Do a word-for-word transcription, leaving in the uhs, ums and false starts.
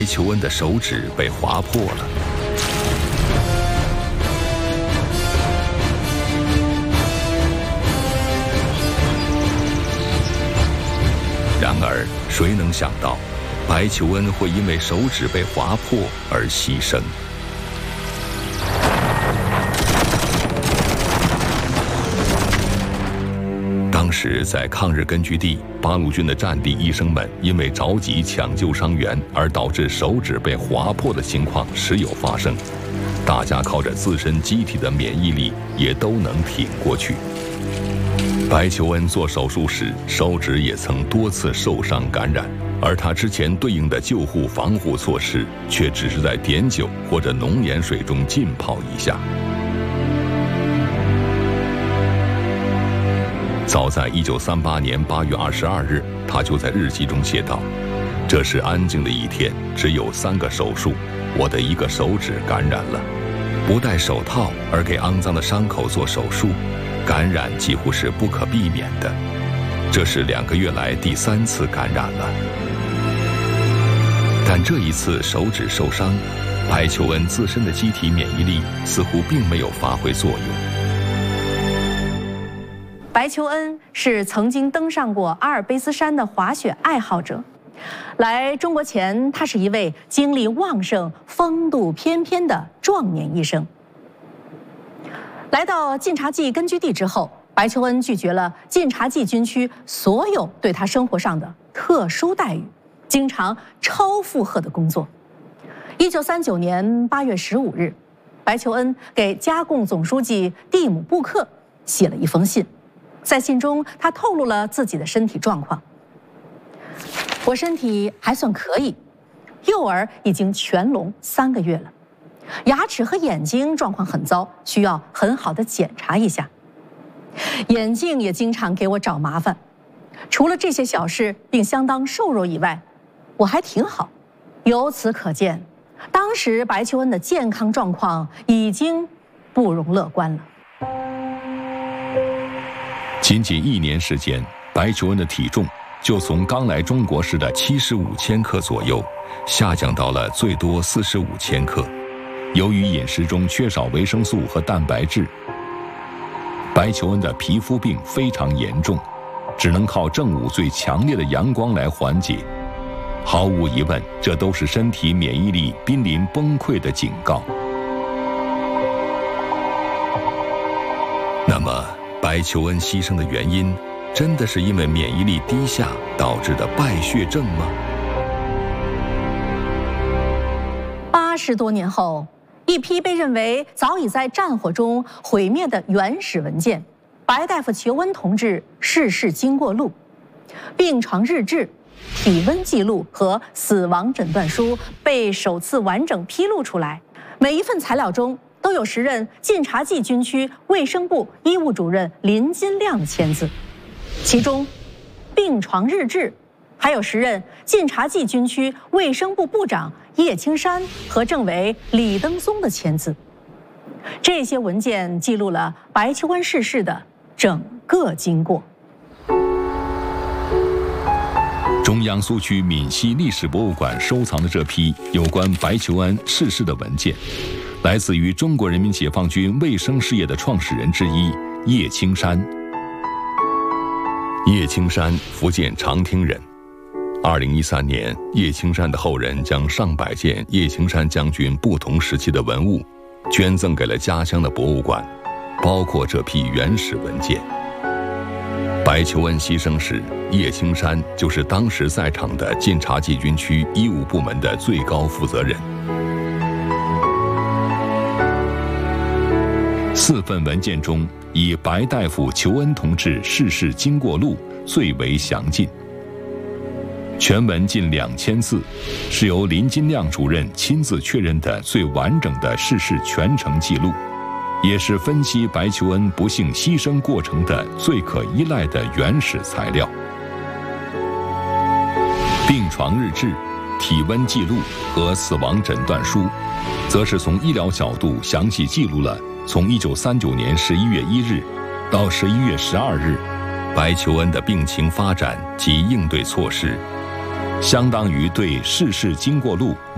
求恩的手指被划破了。然而，谁能想到，白求恩会因为手指被划破而牺牲？当时在抗日根据地，八路军的战地医生们因为着急抢救伤员而导致手指被划破的情况时有发生，大家靠着自身机体的免疫力也都能挺过去。白求恩做手术时，手指也曾多次受伤感染，而他之前对应的救护防护措施却只是在碘酒或者浓盐水中浸泡一下。早在一九三八年八月二十二日，他就在日记中写道：“这是安静的一天，只有三个手术，我的一个手指感染了。不戴手套而给肮脏的伤口做手术，感染几乎是不可避免的。这是两个月来第三次感染了。但这一次手指受伤，白求恩自身的机体免疫力似乎并没有发挥作用。” 白求恩是曾经登上过阿尔卑斯山的滑雪爱好者。来中国前，他是一位精力旺盛、风度翩翩的壮年医生。来到晋察冀根据地之后，白求恩拒绝了晋察冀军区所有对他生活上的特殊待遇，经常超负荷的工作。一九三九年八月十五日，白求恩给加贡总书记蒂姆布克写了一封信。在信中，他透露了自己的身体状况。我身体还算可以，右耳已经全聋三个月了，牙齿和眼睛状况很糟，需要很好的检查一下。眼镜也经常给我找麻烦。除了这些小事，并相当瘦弱以外，我还挺好。由此可见，当时白求恩的健康状况已经不容乐观了。 仅仅一年时间，白求恩的体重就从刚来中国时的七十五千克左右，下降到了最多四十五千克。由于饮食中缺少维生素和蛋白质，白求恩的皮肤病非常严重，只能靠正午最强烈的阳光来缓解。毫无疑问，这都是身体免疫力濒临崩溃的警告。那么，白求恩牺牲的原因，真的是因为免疫力低下导致的败血症吗？ 八十多年后，一批被认为早已在战火中毁灭的原始文件——白大夫求恩同志逝世经过录、病床日志、体温记录和死亡诊断书被首次完整披露出来。每一份材料中都有时任晋察冀军区卫生部医务主任林金亮的签字，其中病床日志还有时任晋察冀军区卫生部部长叶青山和政委李登松的签字。这些文件记录了白求恩逝世的整个经过。 中央苏区闽西历史博物馆收藏的这批有关白求恩逝世的文件，来自于中国人民解放军卫生事业的创始人之一叶青山。叶青山，福建长汀人。二零一三年，叶青山的后人将上百件叶青山将军不同时期的文物捐赠给了家乡的博物馆，包括这批原始文件。白求恩牺牲时，叶青山就是当时在场的晋察冀军区医务部门的最高负责人。四份文件中，以白大夫求恩同志逝世经过录最为详尽，全文近两千字，是由林金亮主任亲自确认的最完整的逝世全程记录，也是分析白求恩不幸牺牲过程的最可依赖的原始材料。病床日志、体温记录和死亡诊断书，则是从医疗角度详细记录了从一九三九年十一月一日到十一月十二日，白求恩的病情发展及应对措施，相当于对逝世经过录